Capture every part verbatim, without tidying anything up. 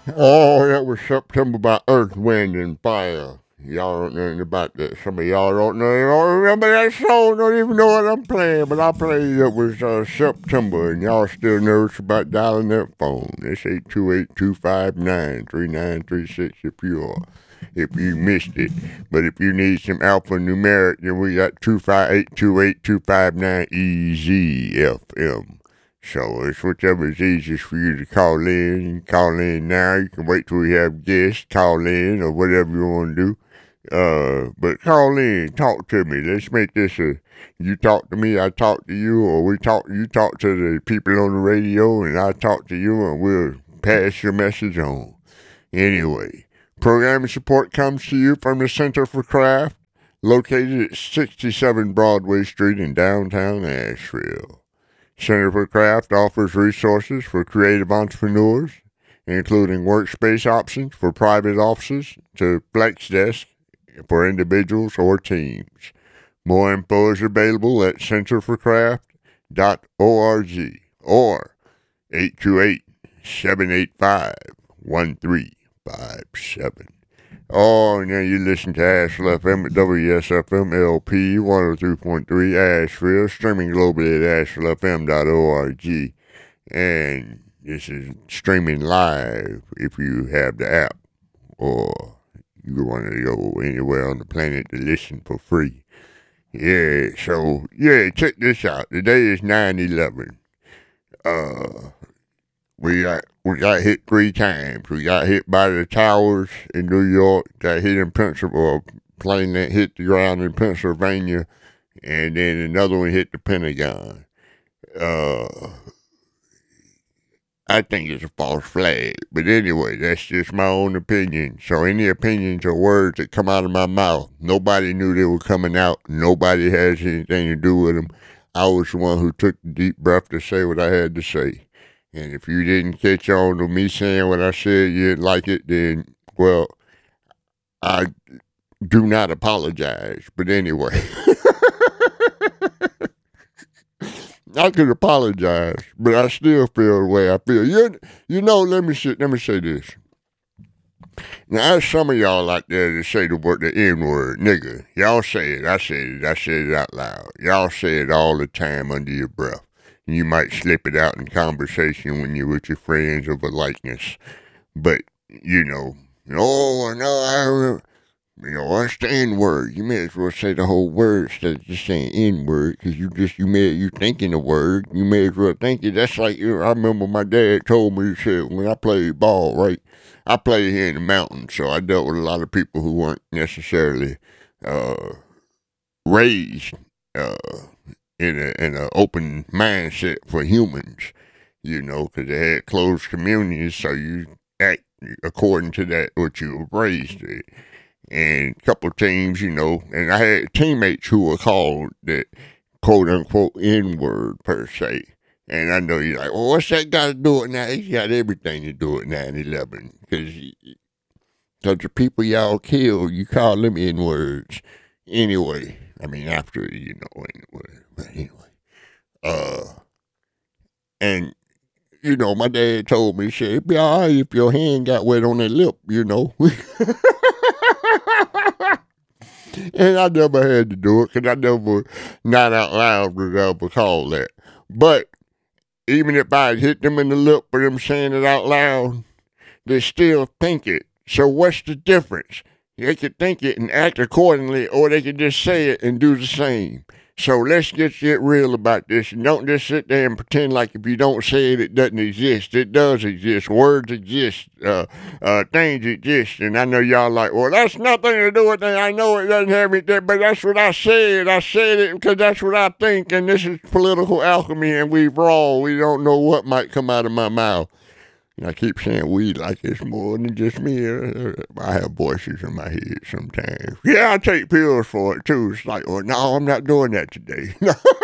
Oh, that was September by Earth, Wind, and Fire. Y'all don't know anything about that. Some of y'all don't know. You don't remember that song. Don't even know what I'm playing. But I played it was uh, September, and y'all still nervous about dialing that phone. It's eight two eight, two five nine, three nine three six if you are. If you missed it. But if you need some alphanumeric, then we got two five eight two eight two five nine E Z F M. So it's whichever is easiest for you to call in. You can call in now. You can wait till we have guests, call in, or whatever you want to do. Uh, but call in, talk to me. Let's make this a you talk to me, I talk to you, or we talk you talk to the people on the radio, and I talk to you, and we'll pass your message on. Anyway, programming support comes to you from the Center for Craft, located at sixty-seven Broadway Street in downtown Asheville. Center for Craft offers resources for creative entrepreneurs, including workspace options for private offices to flex desk for individuals or teams. More info is available at center for craft dot org or eight two eight, seven eight five, one three five seven. Oh, and then you listen to Asheville F M at W S F M L P one oh three point three Asheville, streaming globally at asheville f m dot org. And this is streaming live if you have the app, or you want to go anywhere on the planet to listen for free. Yeah, so, yeah, check this out. Today is nine eleven. Uh, we got we got hit three times. We got hit by the towers in New York, got hit in Pennsylvania, a plane that hit the ground in Pennsylvania, and then another one hit the Pentagon. Uh, I think it's a false flag. But anyway, that's just my own opinion. So any opinions or words that come out of my mouth, nobody knew they were coming out. Nobody has anything to do with them. I was the one who took the deep breath to say what I had to say. And if you didn't catch on to me saying what I said, you didn't like it, then, well, I do not apologize. But anyway. I could apologize, but I still feel the way I feel. You, you know, let me say, let me say this. Now, there's some of y'all out there that say the word, the N word, nigga. Y'all say it. I said it. I said it out loud. Y'all say it all the time under your breath. And you might slip it out in conversation when you're with your friends of a likeness. But, you know, oh, no, I remember. You know, what's the N word? You may as well say the whole word instead of just saying N word, because you just, you may, you thinking the word, you may as well think it. That's like, you know, I remember my dad told me, he said, when I played ball, right? I played here in the mountains, so I dealt with a lot of people who weren't necessarily uh, raised uh, in a in an open mindset for humans, you know, because they had closed communities, so you act according to that, what you were raised in. And a couple of teams, you know, and I had teammates who were called the quote unquote N word per se. And I know you're like, well, what's that got to do with now? It's got everything to do with nine eleven. Because the people y'all killed, you call them N words. Anyway, I mean, after, you know, anyway. But anyway. Uh, and, you know, my dad told me, he said, it'd be all right if your hand got wet on that lip, you know. And I never had to do it because I never, not out loud, would ever call that. But even if I had hit them in the lip for them saying it out loud, they still think it. So what's the difference? They could think it and act accordingly, or they could just say it and do the same. So let's just get real about this, and don't just sit there and pretend like if you don't say it, it doesn't exist. It does exist. Words exist. Uh, uh, things exist. And I know y'all like, well, that's nothing to do with that. I know it doesn't have anything, but that's what I said. I said it because that's what I think, and this is political alchemy, and we've all, we don't know what might come out of my mouth. And I keep saying we like it's more than just me. I have voices in my head sometimes. Yeah, I take pills for it too. It's like, well, no, I'm not doing that today.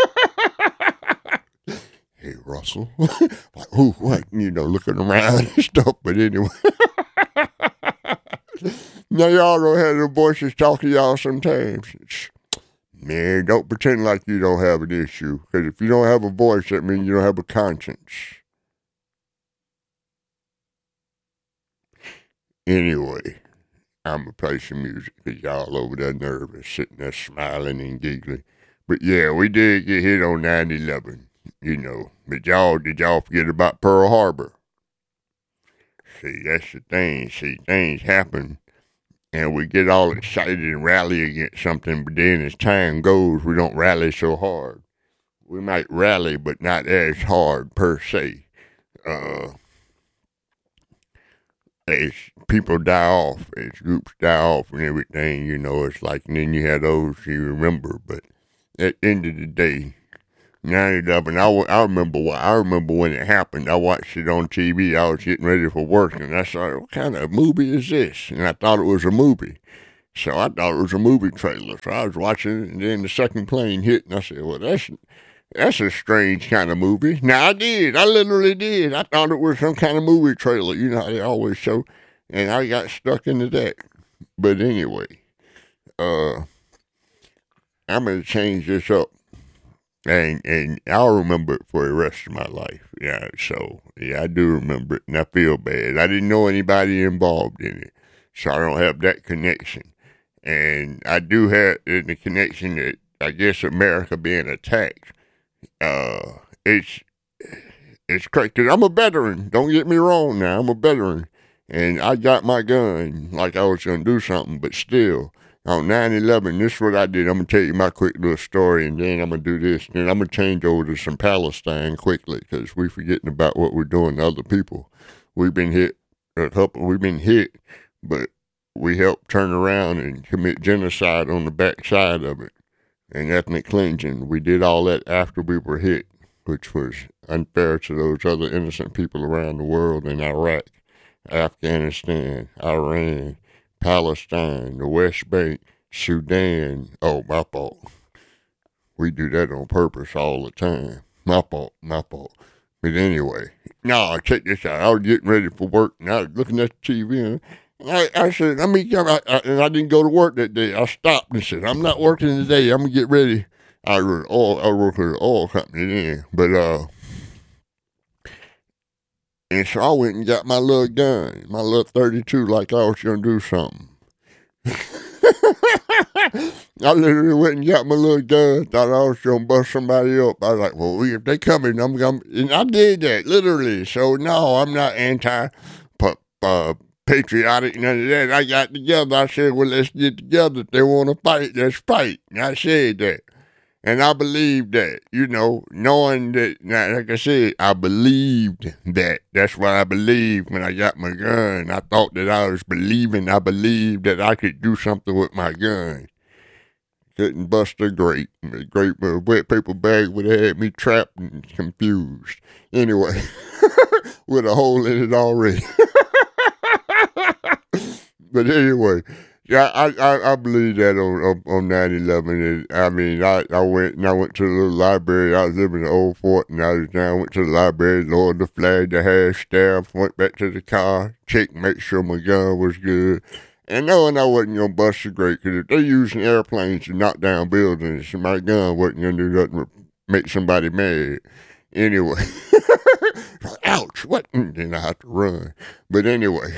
Hey, Russell. Like, who, what? You know, looking around and stuff. But anyway. Now, y'all don't have the voices talk to y'all sometimes. It's, man, don't pretend like you don't have an issue. Because if you don't have a voice, that means you don't have a conscience. Anyway, I'm going to play some music because y'all over there nervous, sitting there smiling and giggling. But yeah, we did get hit on nine eleven, you know. But y'all, did y'all forget about Pearl Harbor? See, that's the thing. See, things happen and we get all excited and rally against something, but then as time goes, we don't rally so hard. We might rally, but not as hard per se. Uh, as people die off, as groups die off and everything, you know, it's like, and then you have those you remember, but at the end of the day, nine eleven, I, I remember what I remember when it happened. I watched it on T V. I was getting ready for work, and I saw, what kind of movie is this? And I thought it was a movie. So I thought it was a movie trailer. So I was watching it, and then the second plane hit, and I said, well, that's that's a strange kind of movie. Now, I did. I literally did. I thought it was some kind of movie trailer. You know how they always show. And I got stuck into that. But anyway, uh, I'm going to change this up. And and I'll remember it for the rest of my life. Yeah, so, yeah, I do remember it, and I feel bad. I didn't know anybody involved in it, so I don't have that connection. And I do have the connection that, I guess, America being attacked. Uh, it's, it's crazy, because I'm a veteran. Don't get me wrong now, I'm a veteran. And I got my gun like I was going to do something, but still. On nine eleven, this is what I did. I'm going to tell you my quick little story, and then I'm going to do this. Then I'm going to change over to some Palestine quickly, because we're forgetting about what we're doing to other people. We've been hit, a couple, we've been hit, but we helped turn around and commit genocide on the backside of it, and ethnic cleansing. We did all that after we were hit, which was unfair to those other innocent people around the world in Iraq, Afghanistan, Iran, Palestine, the West Bank, Sudan. Oh, my fault. We do that on purpose all the time. My fault, my fault. But anyway, no, check this out. I was getting ready for work, and I was looking at the T V, and I, I said, let me come out. I, and I didn't go to work that day. I stopped and said, I'm not working today. I'm going to get ready. I was oil, I work for the oil company then. But, uh, and so I went and got my little gun, my little thirty-two, like I was going to do something. I literally went and got my little gun, thought I was going to bust somebody up. I was like, well, if they coming, I'm going to, and I did that, literally. So, no, I'm not anti, uh, patriotic, none of that. I got together, I said, well, let's get together. If they want to fight, let's fight. And I said that. And I believed that, you know, knowing that, now, like I said, I believed that. That's what I believed when I got my gun. I thought that I was believing, I believed that I could do something with my gun. Couldn't bust a grape. A grape, a wet paper bag would have had me trapped and confused. Anyway, with a hole in it already. But anyway. Yeah, I, I, I believe that on on, on nine eleven. I mean, I, I went and I went to the little library. I was living in the old fort, and I was down, went to the library, lowered the flag, the hash staff, went back to the car, checked, make sure my gun was good. And knowing I wasn't going to bust a grape, because if they using airplanes to knock down buildings, my gun wasn't going to do nothing to make somebody mad. Anyway, ouch, what? And then I have to run. But anyway.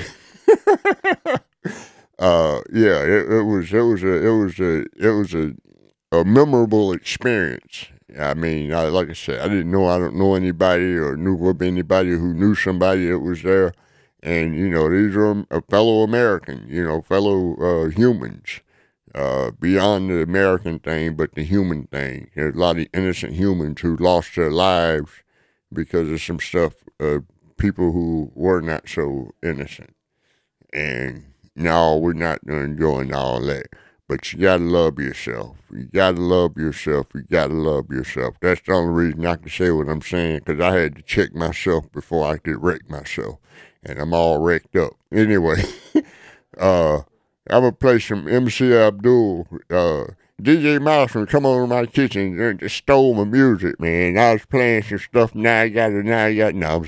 Uh, yeah, it, it was, it was a, it was a, it was a, a memorable experience. I mean, I, like I said, I didn't know, I don't know anybody or knew of anybody who knew somebody that was there. And, you know, these are a fellow American, you know, fellow, uh, humans, uh, beyond the American thing, but the human thing. There's a lot of innocent humans who lost their lives because of some stuff, uh, people who were not so innocent. And, no, we're not enjoying all that. But you gotta love yourself. You gotta love yourself. You gotta love yourself. That's the only reason I can say what I'm saying, because I had to check myself before I could wreck myself. And I'm all wrecked up. Anyway, uh, I'm gonna play some M C Abdul. Uh, D J Mouse from Come On to My Kitchen and just stole my music, man. I was playing some stuff, now I got it, now I got it. No,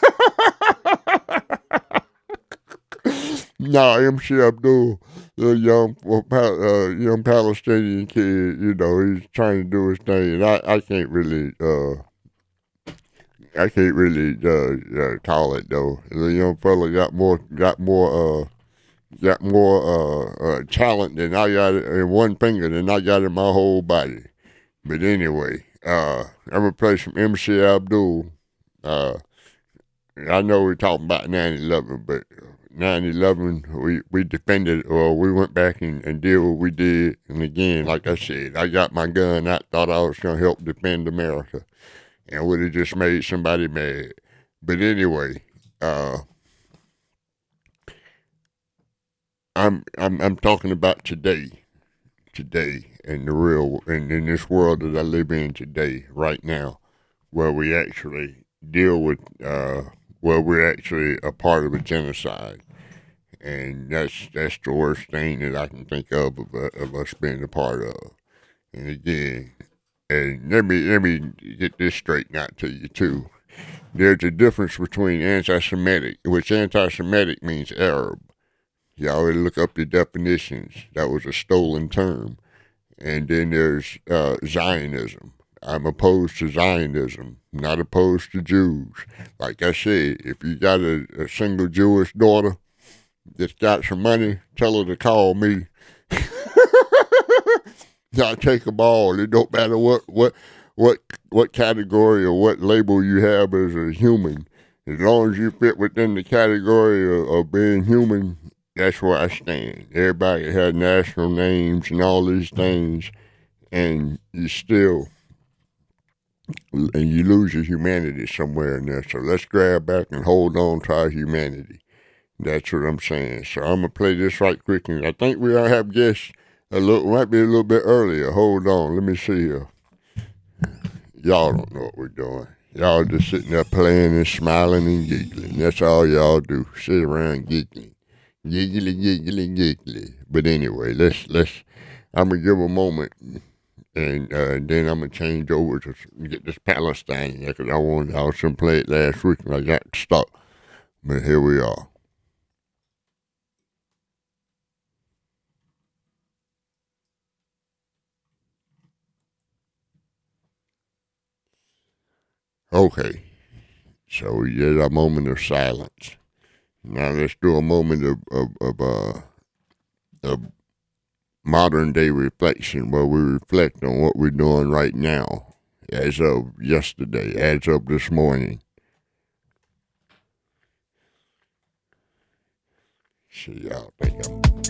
No, M C Abdul, the young uh, young Palestinian kid, you know, he's trying to do his thing, and I, I can't really, uh, I can't really uh, uh, call it though. The young fella got more, got more, uh, got more uh, uh, talent than I got in one finger than I got in my whole body. But anyway, uh, I'm gonna play some M C Abdul. Uh, I know we're talking about nine eleven, but nine eleven, we, we defended, or we went back and, and did what we did. And again, like I said, I got my gun out, thought I was going to help defend America, and would have just made somebody mad. But anyway, uh, I'm, I'm, I'm talking about today, today, in the real, in, in this world that I live in today, right now, where we actually deal with, uh, where we're actually a part of a genocide. And that's that's the worst thing that I can think of of, uh, of us being a part of. And again, and let me let me get this straightened out to you too. There's a difference between anti-Semitic, which anti-Semitic means Arab. You already look up the definitions. That was a stolen term. And then there's uh, Zionism. I'm opposed to Zionism, not opposed to Jews. Like I said, if you got a, a single Jewish daughter that's got some money, tell her to call me. I take them all. It don't matter what what what what category or what label you have as a human. As long as you fit within the category of, of being human, that's where I stand. Everybody has national names and all these things, and you still and you lose your humanity somewhere in there. So let's grab back and hold on to our humanity. That's what I'm saying. So I'm gonna play this right quick, and I think we all have guests. A little might be a little bit earlier. Hold on, let me see here. Y'all don't know what we're doing. Y'all just sitting there playing and smiling and giggling. That's all y'all do. Sit around giggling, giggly, giggly, giggly. But anyway, let's let's. I'm gonna give a moment, and uh, then I'm gonna change over to get this Palestine in there because I wanted I was gonna play it last week and I got stuck. But here we are. Okay, so we did a moment of silence. Now let's do a moment of of, of uh of modern day reflection where we reflect on what we're doing right now, as of yesterday, as of this morning. See, y'all think I'm